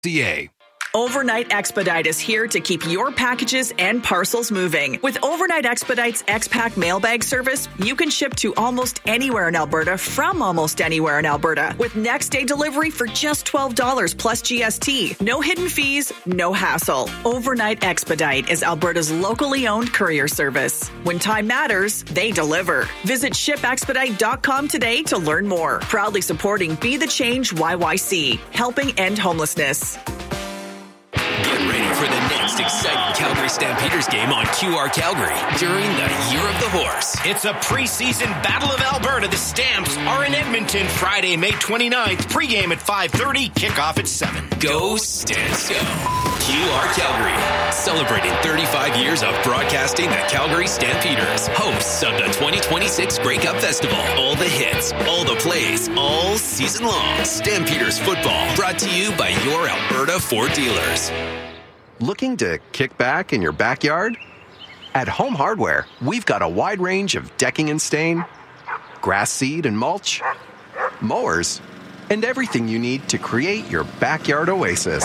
Overnight Expedite is here to keep your packages and parcels moving. With Overnight Expedite's X-Pack mailbag service, you can ship to almost anywhere in Alberta from almost anywhere in Alberta with next-day delivery for just $12 plus GST. No hidden fees, no hassle. Overnight Expedite is Alberta's locally owned courier service. When time matters, they deliver. Visit shipexpedite.com today to learn more. Proudly supporting Be the Change YYC, helping end homelessness. Get ready for the next exciting Calgary Stampeders game on QR Calgary during the Year of the Horse. It's a preseason Battle of Alberta. The Stamps are in Edmonton Friday, May 29th. Pregame at 5:30, kickoff at 7. Go Stamps go. QR Calgary, celebrating 35 years of broadcasting the Calgary Stampeders. Hosts of the 2026 Grey Cup Festival. All the hits, all the plays, all season long. Stampeders football, brought to you by your Alberta Ford dealers. Looking to kick back in your backyard? At Home Hardware, we've got a wide range of decking and stain, grass seed and mulch, mowers, and everything you need to create your backyard oasis.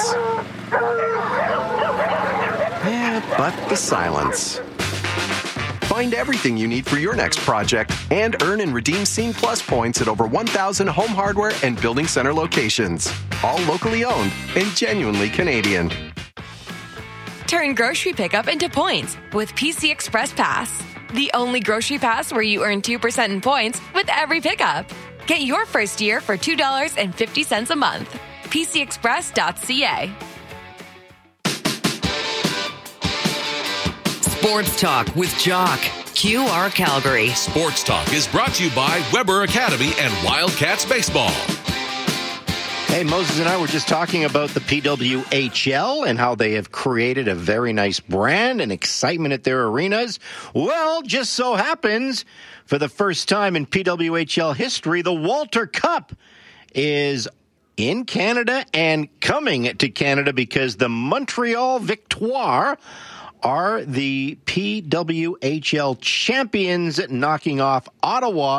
But the silence. Find everything you need for your next project and earn and redeem Scene Plus points at over 1,000 Home Hardware and Building Center locations. All locally owned and genuinely Canadian. Turn grocery pickup into points with PC Express Pass. The only grocery pass where you earn 2% in points with every pickup. Get your first year for $2.50 a month. PCExpress.ca. Sports Talk with Jock. QR Calgary. Sports Talk is brought to you by Weber Academy and Wildcats Baseball. Hey, Moses and I were just talking about the PWHL and how they have created a very nice brand and excitement at their arenas. Well, just so happens, for the first time in PWHL history, the Walter Cup is in Canada and coming to Canada because the Montreal Victoire are the PWHL champions, knocking off Ottawa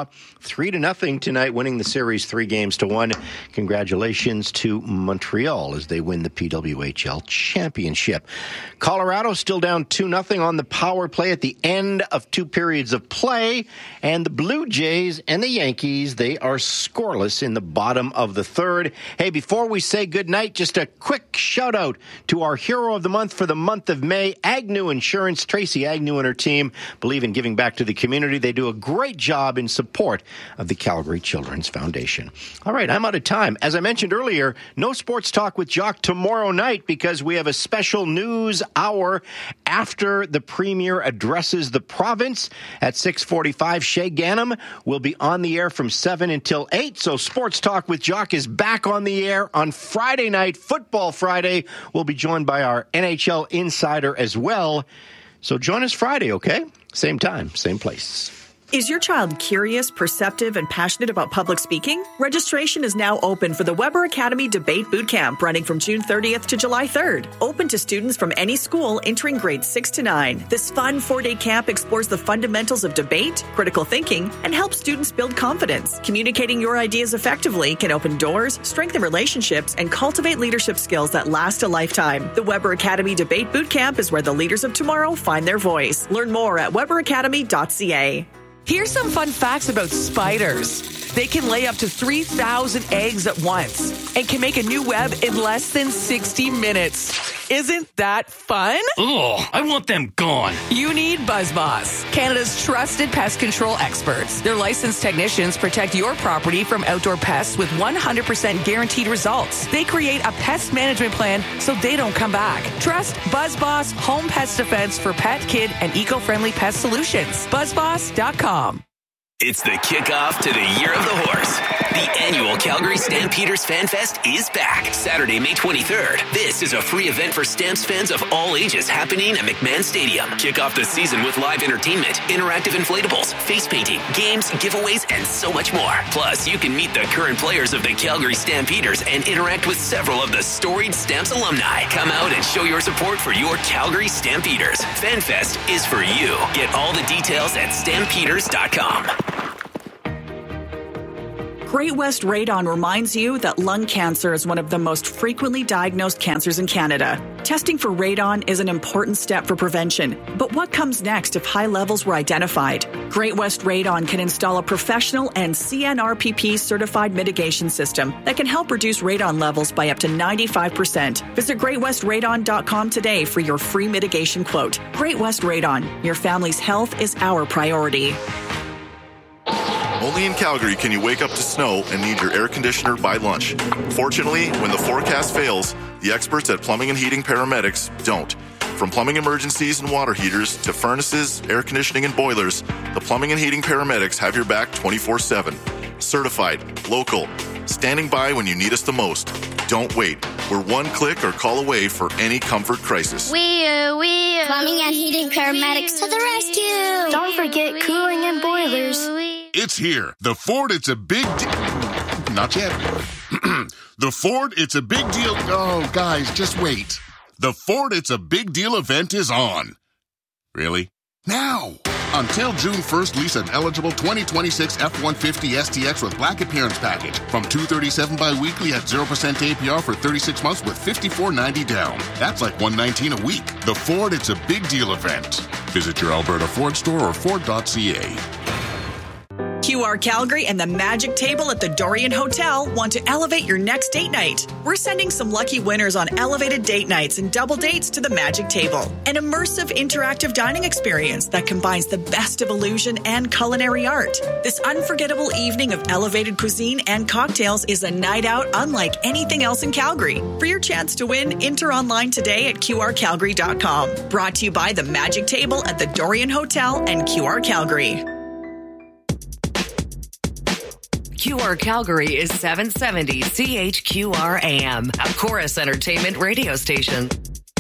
3-0 tonight, winning the series 3-1. Congratulations to Montreal as they win the PWHL championship. Colorado still down 2-0 on the power play at the end of 2 periods of play. And the Blue Jays and the Yankees, they are scoreless in the bottom of the third. Hey, before we say goodnight, just a quick shout out to our hero of the month for the month of May, Agnew Insurance. Tracy Agnew and her team believe in giving back to the community. They do a great job in support of the Calgary Children's Foundation. All right, I'm out of time. As I mentioned earlier, no Sports Talk with Jock tomorrow night because we have a special news hour after the Premier addresses the province at 6:45. Shay Ganem will be on the air from 7 until 8. So Sports Talk with Jock is back on the air on Friday night, Football Friday. We'll be joined by our NHL insider as well. So join us Friday, okay? Same time, same place. Is your child curious, perceptive, and passionate about public speaking? Registration is now open for the Weber Academy Debate Bootcamp running from June 30th to July 3rd. Open to students from any school entering grades 6 to 9. This fun 4-day camp explores the fundamentals of debate, critical thinking, and helps students build confidence. Communicating your ideas effectively can open doors, strengthen relationships, and cultivate leadership skills that last a lifetime. The Weber Academy Debate Bootcamp is where the leaders of tomorrow find their voice. Learn more at weberacademy.ca. Here's some fun facts about spiders. They can lay up to 3,000 eggs at once and can make a new web in less than 60 minutes. Isn't that fun? Ugh, I want them gone. You need BuzzBoss, Canada's trusted pest control experts. Their licensed technicians protect your property from outdoor pests with 100% guaranteed results. They create a pest management plan so they don't come back. Trust BuzzBoss Home Pest Defense for pet, kid, and eco-friendly pest solutions. BuzzBoss.com. It's the kickoff to the Year of the Horse. The annual Calgary Stampeders Fan Fest is back Saturday, May 23rd. This is a free event for Stamps fans of all ages happening at McMahon Stadium. Kick off the season with live entertainment, interactive inflatables, face painting, games, giveaways, and so much more. Plus, you can meet the current players of the Calgary Stampeders and interact with several of the storied Stamps alumni. Come out and show your support for your Calgary Stampeders. Fan Fest is for you. Get all the details at stampeders.com. Great West Radon reminds you that lung cancer is one of the most frequently diagnosed cancers in Canada. Testing for radon is an important step for prevention, but what comes next if high levels were identified? Great West Radon can install a professional and CNRPP certified mitigation system that can help reduce radon levels by up to 95%. Visit greatwestradon.com today for your free mitigation quote. Great West Radon, your family's health is our priority. Only in Calgary can you wake up to snow and need your air conditioner by lunch. Fortunately, when the forecast fails, the experts at Plumbing and Heating Paramedics don't. From plumbing emergencies and water heaters to furnaces, air conditioning, and boilers, the Plumbing and Heating Paramedics have your back 24/7. Certified, local, standing by when you need us the most. Don't wait. We're one click or call away for any comfort crisis. Plumbing and Heating Paramedics to the rescue. Don't forget cooling and boilers. It's here. The Ford It's a Big Deal. Not yet. The Ford It's a Big Deal. Oh, guys, just wait. The Ford It's a Big Deal event is on. Really? Now. Until June 1st, lease an eligible 2026 F-150 STX with Black Appearance Package from $237 bi-weekly at 0% APR for 36 months with $54.90 down. That's like $119 a week. The Ford It's a Big Deal event. Visit your Alberta Ford store or Ford.ca. QR Calgary and the Magic Table at the Dorian Hotel want to elevate your next date night. We're sending some lucky winners on elevated date nights and double dates to the Magic Table, an immersive interactive dining experience that combines the best of illusion and culinary art. This unforgettable evening of elevated cuisine and cocktails is a night out unlike anything else in Calgary. For your chance to win, enter online today at qrcalgary.com. Brought to you by the Magic Table at the Dorian Hotel and QR Calgary. QR Calgary is 770 CHQR AM, a Chorus Entertainment radio station.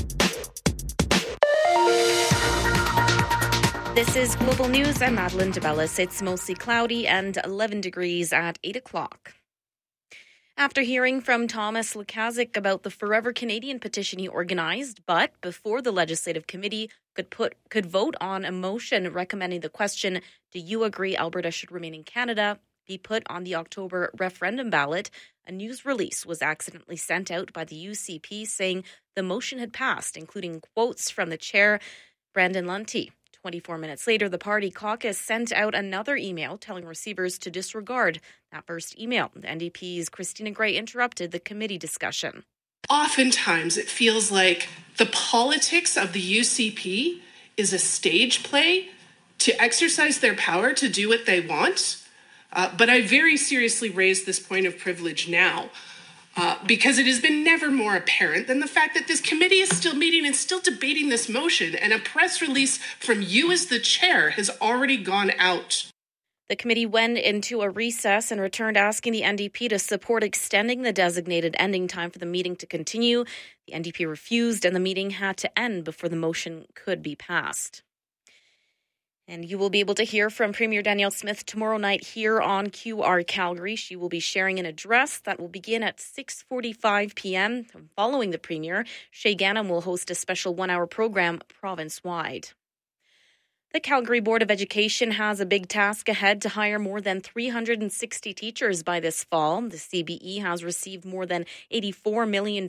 This is Global News. I'm Madeline DeBellis. It's mostly cloudy and 11 degrees at 8 o'clock. After hearing from Thomas Lukaszuk about the Forever Canadian petition he organized, but before the Legislative Committee could vote on a motion recommending the question, do you agree Alberta should remain in Canada, be put on the October referendum ballot, a news release was accidentally sent out by the UCP saying the motion had passed, including quotes from the chair, Brandon Lunty. 24 minutes later, the party caucus sent out another email telling receivers to disregard that first email. The NDP's Christina Gray interrupted the committee discussion. Oftentimes, it feels like the politics of the UCP is a stage play to exercise their power to do what they want. But I very seriously raise this point of privilege now because it has been never more apparent than the fact that this committee is still meeting and still debating this motion, and a press release from you as the chair has already gone out. The committee went into a recess and returned asking the NDP to support extending the designated ending time for the meeting to continue. The NDP refused, and the meeting had to end before the motion could be passed. And you will be able to hear from Premier Danielle Smith tomorrow night here on QR Calgary. She will be sharing an address that will begin at 6:45 p.m. Following the Premier, Shay Gannon will host a special one-hour program province-wide. The Calgary Board of Education has a big task ahead to hire more than 360 teachers by this fall. The CBE has received more than $84 million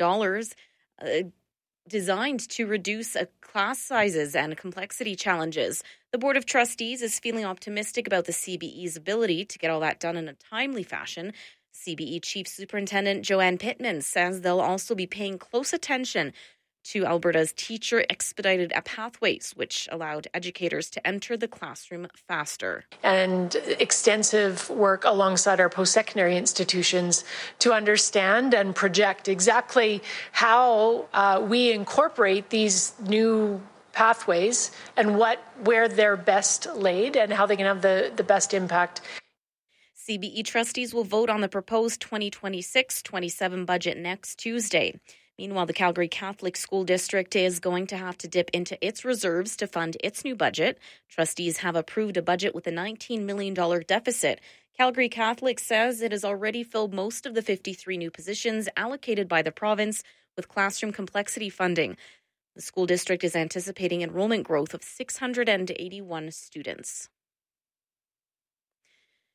designed to reduce class sizes and complexity challenges. The Board of Trustees is feeling optimistic about the CBE's ability to get all that done in a timely fashion. CBE Chief Superintendent Joanne Pittman says they'll also be paying close attention to Alberta's teacher expedited pathways, which allowed educators to enter the classroom faster. And extensive work alongside our post-secondary institutions to understand and project exactly how we incorporate these new pathways and where they're best laid and how they can have the best impact. CBE trustees will vote on the proposed 2026-27 budget next Tuesday. Meanwhile, the Calgary Catholic School District is going to have to dip into its reserves to fund its new budget. Trustees have approved a budget with a $19 million deficit. Calgary Catholic says it has already filled most of the 53 new positions allocated by the province with classroom complexity funding. The school district is anticipating enrollment growth of 681 students.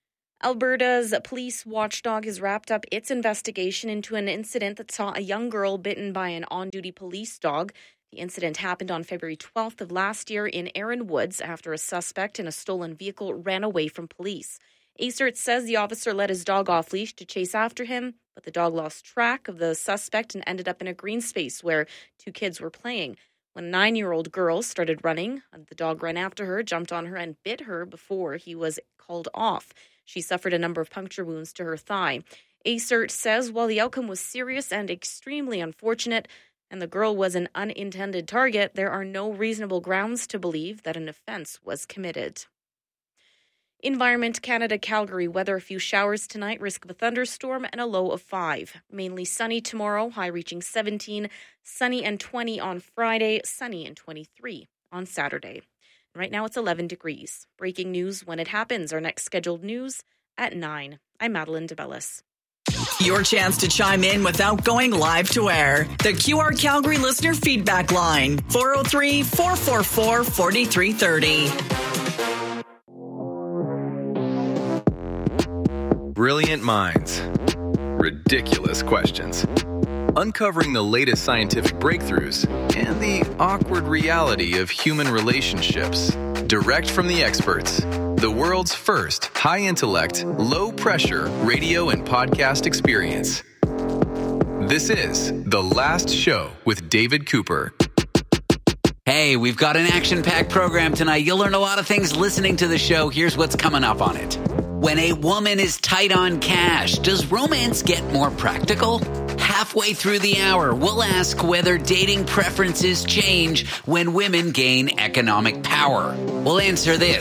Alberta's police watchdog has wrapped up its investigation into an incident that saw a young girl bitten by an on-duty police dog. The incident happened on February 12th of last year in Erin Woods after a suspect in a stolen vehicle ran away from police. ACERT says the officer let his dog off leash to chase after him, but the dog lost track of the suspect and ended up in a green space where 2 kids were playing. When a 9-year-old girl started running, the dog ran after her, jumped on her, and bit her before he was called off. She suffered a number of puncture wounds to her thigh. ACERT says while the outcome was serious and extremely unfortunate, and the girl was an unintended target, there are no reasonable grounds to believe that an offense was committed. Environment Canada Calgary weather, a few showers tonight, risk of a thunderstorm and a low of 5. Mainly sunny tomorrow, high reaching 17, sunny and 20 on Friday, sunny and 23 on Saturday. Right now it's 11 degrees. Breaking news when it happens. Our next scheduled news at 9. I'm Madeline DeBellis. Your chance to chime in without going live to air. The QR Calgary listener feedback line, 403-444-4330. Brilliant minds. Ridiculous questions. Uncovering the latest scientific breakthroughs and the awkward reality of human relationships. Direct from the experts. The world's first high-intellect, low-pressure radio and podcast experience. This is The Last Show with David Cooper. Hey, we've got an action-packed program tonight. You'll learn a lot of things listening to the show. Here's what's coming up on it. When a woman is tight on cash, does romance get more practical? Halfway through the hour, we'll ask whether dating preferences change when women gain economic power. We'll answer this.